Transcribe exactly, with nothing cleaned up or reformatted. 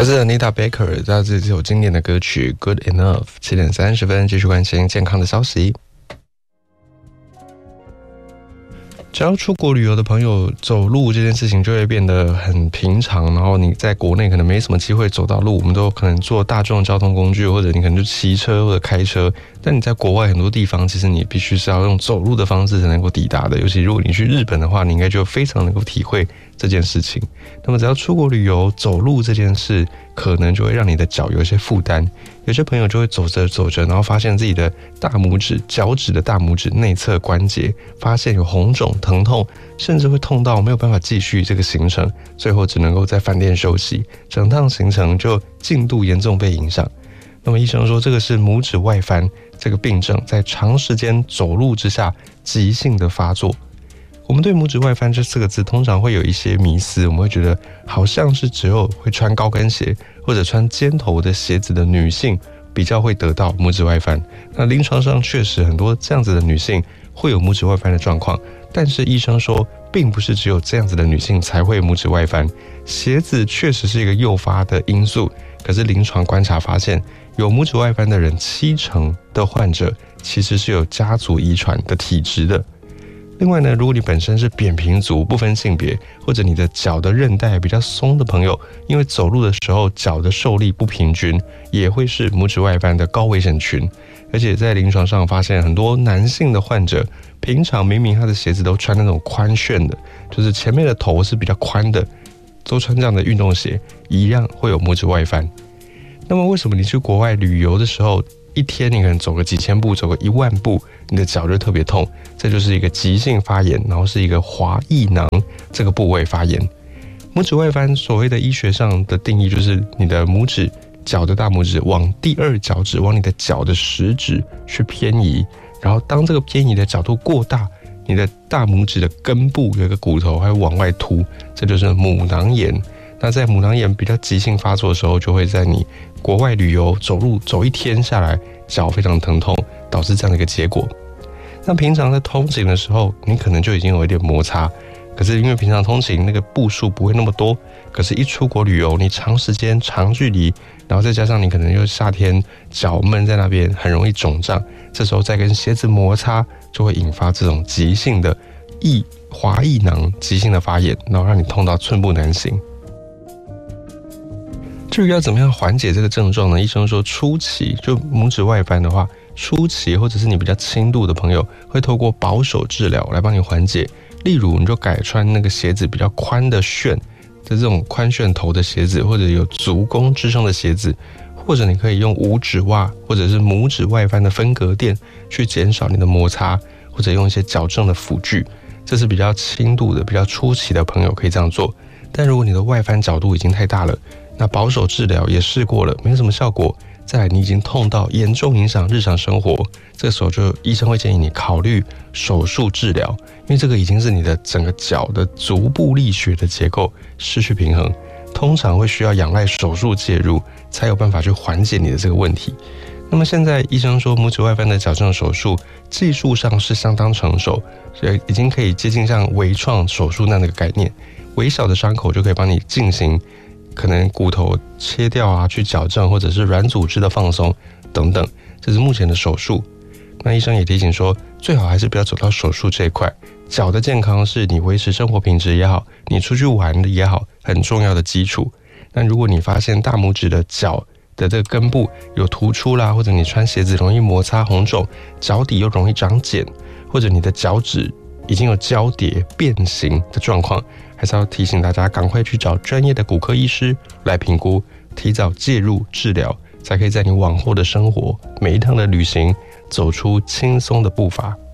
来自 Anita Baker 在这首经典的歌曲 Good Enough。 七点三十分继续关心健康的消息。只要出国旅游的朋友，走路这件事情就会变得很平常，然后你在国内可能没什么机会走到路，我们都可能坐大众交通工具，或者你可能就骑车或者开车，但你在国外很多地方其实你必须是要用走路的方式才能够抵达的，尤其如果你去日本的话，你应该就非常能够体会这件事情。那么只要出国旅游，走路这件事可能就会让你的脚有一些负担，有些朋友就会走着走着，然后发现自己的大拇指、脚趾的大拇指内侧关节发现有红肿、疼痛，甚至会痛到没有办法继续这个行程，最后只能够在饭店休息，整趟行程就进度严重被影响。那么医生说，这个是拇指外翻这个病症在长时间走路之下急性的发作。我们对拇指外翻这四个字通常会有一些迷思，我们会觉得好像是只有会穿高跟鞋或者穿尖头的鞋子的女性比较会得到拇指外翻。那临床上确实很多这样子的女性会有拇指外翻的状况，但是医生说并不是只有这样子的女性才会拇指外翻，鞋子确实是一个诱发的因素，可是临床观察发现，有拇指外翻的人七成的患者其实是有家族遗传的体质的。另外呢，如果你本身是扁平足，不分性别，或者你的脚的韧带比较松的朋友，因为走路的时候脚的受力不平均，也会是拇指外翻的高危险群。而且在临床上发现，很多男性的患者平常明明他的鞋子都穿那种宽楦的，就是前面的头是比较宽的，都穿这样的运动鞋，一样会有拇指外翻。那么为什么你去国外旅游的时候，一天你可能走个几千步，走个一万步，你的脚就特别痛？这就是一个急性发炎，然后是一个滑液囊这个部位发炎。拇指外翻所谓的医学上的定义，就是你的拇指，脚的大拇指往第二脚趾，往你的脚的食指去偏移，然后当这个偏移的角度过大，你的大拇指的根部有一个骨头还会往外凸，这就是母囊炎。那在母囊炎比较急性发作的时候，就会在你国外旅游走路走一天下来，脚非常疼痛，导致这样的一个结果。那平常在通勤的时候，你可能就已经有一点摩擦，可是因为平常通勤那个步数不会那么多，可是一出国旅游，你长时间长距离，然后再加上你可能又夏天脚闷在那边，很容易肿胀，这时候再跟鞋子摩擦，就会引发这种急性的液滑液囊急性的发炎，然后让你痛到寸步难行。至于要怎么样缓解这个症状呢？医生说初期就拇指外翻的话，初期或者是你比较轻度的朋友，会透过保守治疗来帮你缓解。例如你就改穿那个鞋子比较宽的楦的这种宽楦头的鞋子，或者有足弓支撑的鞋子，或者你可以用五指袜或者是拇指外翻的分隔垫去减少你的摩擦，或者用一些矫正的辅具。这是比较轻度的比较初期的朋友可以这样做。但如果你的外翻角度已经太大了，那保守治疗也试过了，没什么效果，再来你已经痛到严重影响日常生活，这个时候就医生会建议你考虑手术治疗，因为这个已经是你的整个脚的足部力学的结构失去平衡，通常会需要仰赖手术介入，才有办法去缓解你的这个问题。那么现在医生说，拇指外翻的矫正手术技术上是相当成熟，所以已经可以接近像微创手术那样的概念，微小的伤口就可以帮你进行可能骨头切掉啊，去矫正，或者是软组织的放松等等，这是目前的手术。那医生也提醒说，最好还是不要走到手术这一块。脚的健康是你维持生活品质也好，你出去玩的也好，很重要的基础。但如果你发现大拇指的脚的这个根部有突出啦，或者你穿鞋子容易摩擦红肿，脚底又容易长茧，或者你的脚趾已经有交叠变形的状况，还是要提醒大家赶快去找专业的骨科医师来评估，提早介入治疗，才可以在你往后的生活每一趟的旅行走出轻松的步伐。